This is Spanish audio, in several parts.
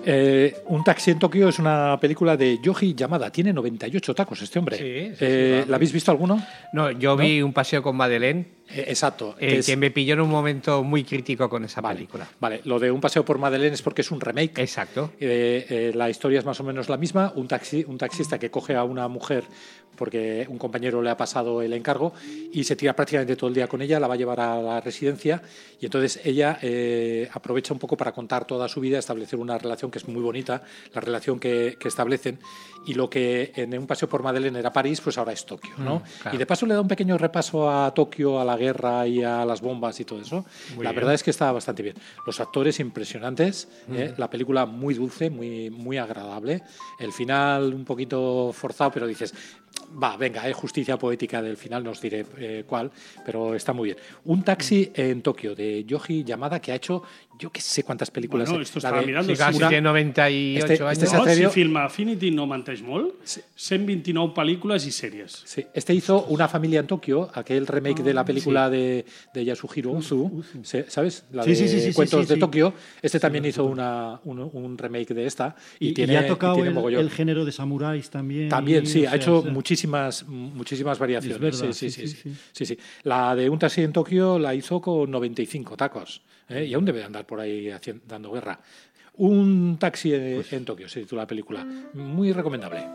Un taxi en Tokio es una película de Yoji Yamada. Tiene 98 tacos este hombre. Sí, ¿La habéis visto alguno? No, yo vi Un paseo con Madeleine. Exacto. Que me pilló en un momento muy crítico con esa película. Vale, lo de Un paseo por Madeleine es porque es un remake. Exacto. La historia es más o menos la misma. Un taxista que coge a una mujer porque un compañero le ha pasado el encargo y se tira prácticamente todo el día con ella, la va a llevar a la residencia y entonces ella aprovecha un poco para contar toda su vida, establecer una relación que es muy bonita, la relación que establecen, y lo que en Un paseo por Madeleine era París, pues ahora es Tokio, ¿no? Claro. Y de paso le da un pequeño repaso a Tokio, a la guerra y a las bombas y todo eso. La verdad es que está bastante bien. Los actores impresionantes, la película muy dulce, muy, muy agradable. El final un poquito forzado, pero dices, va, venga, hay justicia poética del final, no os diré cuál, pero está muy bien. Un taxi en Tokio, de Yoji Yamada, que ha hecho yo qué sé cuántas películas. Bueno, esto estava mirant. Sí, casi té 98 anys. No, si Film Affinity no menteix molt, 129 pel·lícules i sèries. Sí, hizo Una familia en Tokio, aquel remake de la película de Yasuhiro Ozu, ¿sabes? La de Cuentos de Tokio. También hizo un remake de esta. Y ha tocado el género de samuráis también. También, sí, ha hecho muchísimas variaciones. Verdad, sí. La de Un taxi en Tokio la hizo con 95 tacos. Y aún debe andar por ahí dando guerra. Un taxi en Tokio se titula la película. Muy recomendable.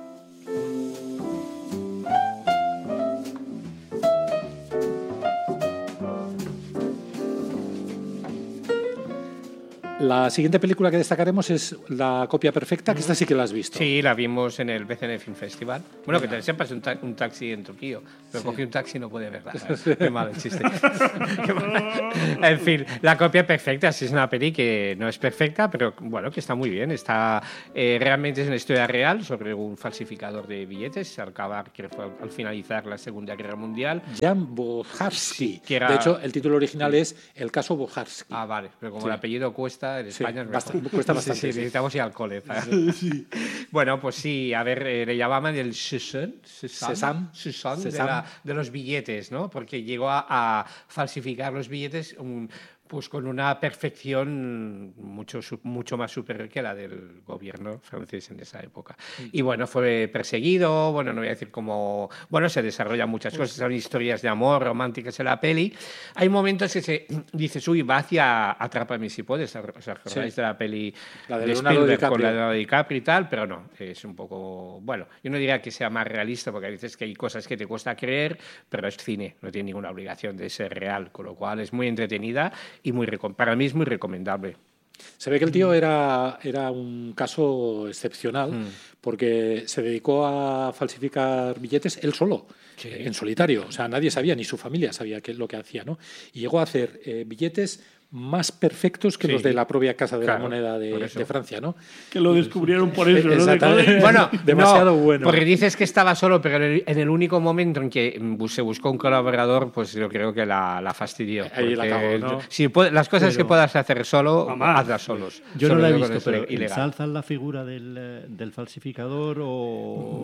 La siguiente película que destacaremos es La copia perfecta, que esta sí que la has visto. Sí, la vimos en el BCN Film Festival. Bueno, que siempre es un taxi en Tokio, pero cogí un taxi y no pude verla. Qué mal el chiste. En fin, La copia perfecta sí es una peli que no es perfecta, pero bueno, que está muy bien. Realmente es una historia real sobre un falsificador de billetes al finalizar la Segunda Guerra Mundial. Jan Boharski. De hecho, el título original es El caso Boharski. Ah, vale, pero como el apellido cuesta, en España cuesta bastante. Sí, necesitamos ir al cole. Bueno, pues sí, a ver, le llamaban el Sesam de los billetes, ¿no? Porque llegó a falsificar los billetes pues con una perfección mucho más superior que la del gobierno francés en esa época. Y bueno, fue perseguido, bueno, no voy a decir cómo... Bueno, se desarrollan muchas cosas, son historias de amor románticas en la peli. Hay momentos que dices, uy, va hacia Atrápame si puedes, ¿os acordáis de la peli de Spielberg con Leonardo DiCaprio y tal? Pero no, es un poco... Bueno, yo no diría que sea más realista, porque a veces que hay cosas que te cuesta creer, pero es cine, no tiene ninguna obligación de ser real, con lo cual es muy entretenida y para mí es muy recomendable. Se ve que el tío era un caso excepcional porque se dedicó a falsificar billetes él solo, en solitario. O sea, nadie sabía, ni su familia sabía lo que hacía, ¿no? Y llegó a hacer billetes más perfectos que los de la propia Casa de la Moneda de Francia, ¿no? Que lo descubrieron por eso, ¿no? Bueno, demasiado bueno. Porque dices que estaba solo, pero en el único momento en que se buscó un colaborador, pues yo creo que la fastidió. Ahí la acabó, ¿no? Las cosas que puedas hacer solo, hazlas solos. Yo no la he visto, pero ¿ensalzan la figura del falsificador o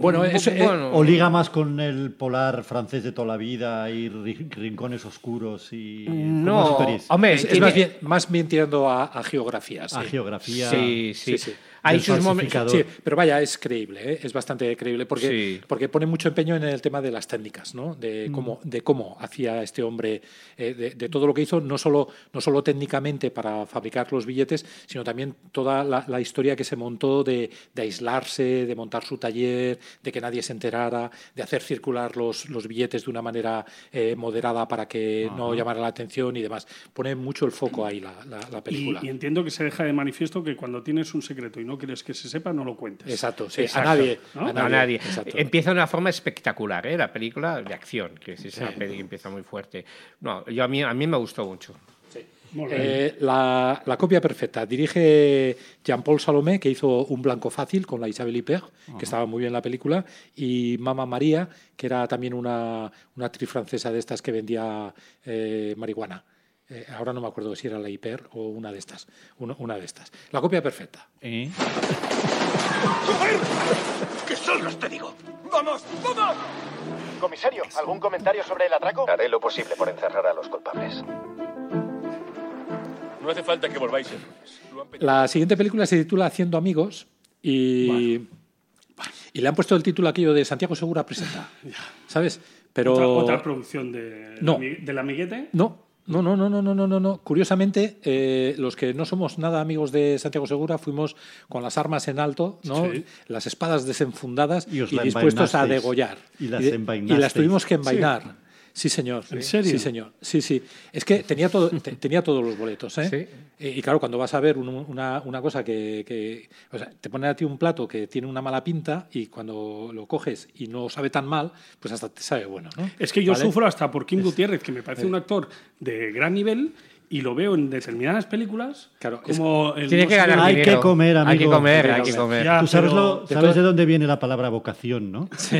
liga más con el polar francés de toda la vida y rincones oscuros y... No, hombre, más bien tirando a geografía. A geografía. Sí. Hay sus momentos. Sí, pero vaya, es creíble, es bastante creíble porque pone mucho empeño en el tema de las técnicas, ¿no? De cómo hacía este hombre, de todo lo que hizo, no solo técnicamente para fabricar los billetes, sino también toda la historia que se montó de aislarse, de montar su taller, de que nadie se enterara, de hacer circular los billetes de una manera moderada para que no llamara la atención y demás. Pone mucho el foco ahí la película. Y entiendo que se deja de manifiesto que cuando tienes un secreto y no quieres que se sepa, no lo cuentes. Exacto, sí. A nadie. A nadie. Exacto. Empieza de una forma espectacular, la película de acción, que es esa peli que empieza muy fuerte. No, a mí me gustó mucho. Sí. La copia perfecta. Dirige Jean-Paul Salomé, que hizo Un blanco fácil con la Isabelle Huppert, que estaba muy bien la película, y Mama María, que era también una actriz francesa de estas que vendía marihuana. Ahora no me acuerdo si era la Hiper o una de estas. Una de estas. La copia perfecta. ¡Joder! ¡Que salgas, te digo! ¡Vamos! Comisario, ¿algún comentario sobre el atraco? Haré lo posible por encerrar a los culpables. No hace falta que volváis el lunes. La siguiente película se titula Haciendo amigos y le han puesto el título aquello de Santiago Segura presenta. ¿Sabes? Pero ¿Otra producción del amiguete? No. Curiosamente, los que no somos nada amigos de Santiago Segura fuimos con las armas en alto, ¿no? Sí. Las espadas desenfundadas y dispuestos a degollar. Y las tuvimos que envainar. Sí. Sí, señor. ¿En serio? Sí, señor. Sí. Es que tenía todos los boletos, ¿eh? Sí. Y claro, cuando vas a ver una cosa que o sea, te ponen a ti un plato que tiene una mala pinta y cuando lo coges y no sabe tan mal, pues hasta te sabe bueno, ¿no? Es que yo sufro hasta por Kim Gutiérrez, que me parece un actor de gran nivel, y lo veo en determinadas películas como... Tiene que ganar dinero. Hay que comer, amigo. Hay que comer. Ya, tú sabes de dónde viene la palabra vocación, ¿no? Sí.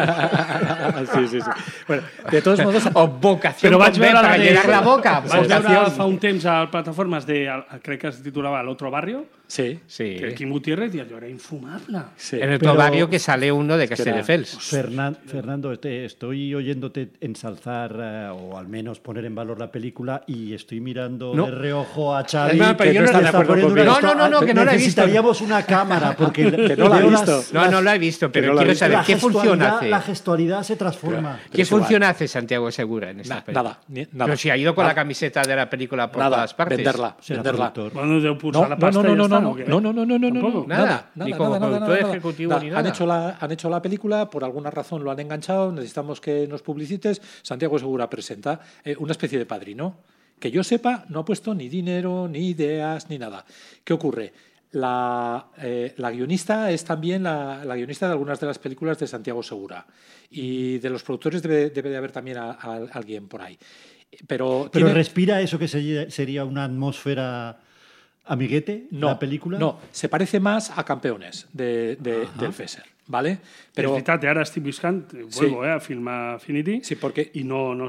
Bueno, de todos modos... O vocación però vaig veure para llenar la boca. Vaig veure fa un temps a plataformes crec que es titulava El Otro Barrio, sí. que Kim Gutiérrez, y allò era infumable. Sí. En el Otro Barrio que sale uno de Castelldefels. Fernando, estoy oyéndote ensalzar o al menos poner en valor la película y estoy mirando de reojo a Xavi. Que no está de acuerdo conmigo. No, que no la he visto. Necesitaríamos una cámara porque que no la he visto. No la he visto, pero quiero saber qué función hace. La gestualidad se transforma. ¿Qué función hace Santiago Segura en esta película? Nada. Pero si ha ido con la camiseta de la película por todas partes. Venderla. Bueno, deu posar la pasta i ja està, ¿o qué? No. Nada. Ni como productor ejecutivo ni nada. Han hecho la película, por alguna razón lo han enganchado, necesitamos que nos publicites. Santiago Segura presenta una especie de padrino. Que yo sepa, no ha puesto ni dinero, ni ideas, ni nada. ¿Qué ocurre? La guionista es también la guionista de algunas de las películas de Santiago Segura. Y de los productores debe de haber también alguien por ahí. Pero respira eso que sería una atmósfera amiguete, la película. No, se parece más a Campeones del Fesser, ¿vale? Pero... És veritat, ara estic buscant, vuelvo a Film Affinity, sí, porque... i no